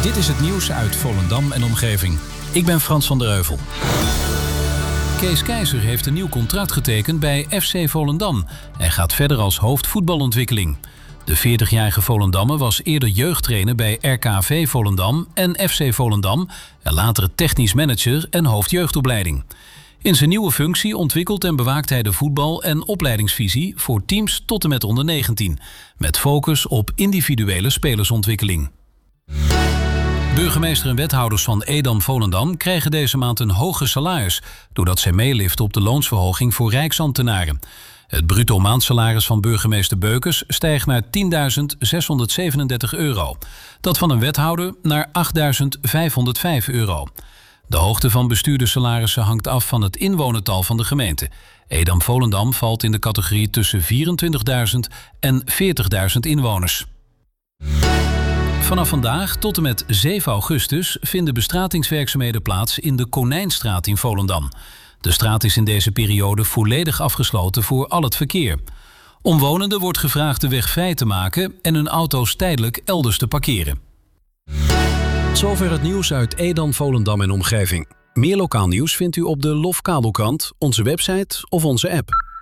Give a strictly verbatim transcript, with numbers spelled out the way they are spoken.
Dit is het nieuws uit Volendam en omgeving. Ik ben Frans van der Heuvel. Kees Keizer heeft een nieuw contract getekend bij F C Volendam en gaat verder als hoofd voetbalontwikkeling. De veertigjarige Volendammer was eerder jeugdtrainer bij R K V Volendam en F C Volendam en later technisch manager en hoofd jeugdopleiding. In zijn nieuwe functie ontwikkelt en bewaakt hij de voetbal- en opleidingsvisie voor teams tot en met onder negentien, met focus op individuele spelersontwikkeling. Burgemeester en wethouders van Edam-Volendam krijgen deze maand een hoger salaris, doordat zij meeliften op de loonsverhoging voor rijksambtenaren. Het bruto maandsalaris van burgemeester Beukers stijgt naar tienduizend zeshonderdzevenendertig euro. Dat van een wethouder naar achtduizend vijfhonderdvijf euro. De hoogte van bestuurderssalarissen hangt af van het inwonertal van de gemeente. Edam-Volendam valt in de categorie tussen vierentwintigduizend en veertigduizend inwoners. Vanaf vandaag tot en met zeven augustus vinden bestratingswerkzaamheden plaats in de Konijnstraat in Volendam. De straat is in deze periode volledig afgesloten voor al het verkeer. Omwonenden wordt gevraagd de weg vrij te maken en hun auto's tijdelijk elders te parkeren. Zover het nieuws uit Edam, Volendam en omgeving. Meer lokaal nieuws vindt u op de Lof Kabelkrant, onze website of onze app.